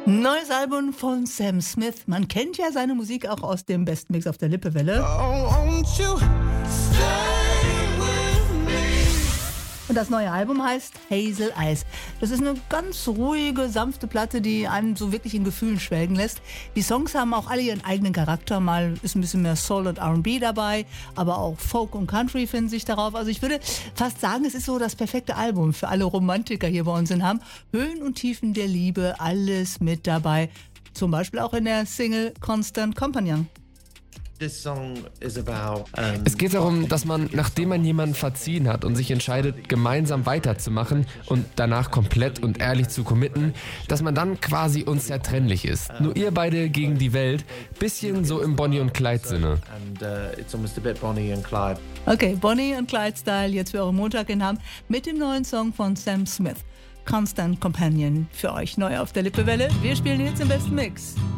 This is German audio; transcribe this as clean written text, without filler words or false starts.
Neues Album von Sam Smith. Man kennt ja seine Musik auch aus dem Best Mix auf der Lippewelle. Und das neue Album heißt Hazel Eyes. Das ist eine ganz ruhige, sanfte Platte, die einen so wirklich in Gefühlen schwelgen lässt. Die Songs haben auch alle ihren eigenen Charakter. Mal ist ein bisschen mehr Soul und R&B dabei, aber auch Folk und Country finden sich darauf. Also ich würde fast sagen, es ist so das perfekte Album für alle Romantiker hier bei uns in Hamm. Höhen und Tiefen der Liebe, alles mit dabei. Zum Beispiel auch in der Single Constant Companion. Es geht darum, dass man, nachdem man jemanden verziehen hat und sich entscheidet, gemeinsam weiterzumachen und danach komplett und ehrlich zu committen, dass man dann quasi unzertrennlich ist. Nur ihr beide gegen die Welt, bisschen so im Bonnie und Clyde-Sinne. Okay, Bonnie und Clyde-Style jetzt für euren Montag in Hamm mit dem neuen Song von Sam Smith. Constant Companion für euch neu auf der Lippewelle. Wir spielen jetzt im besten Mix.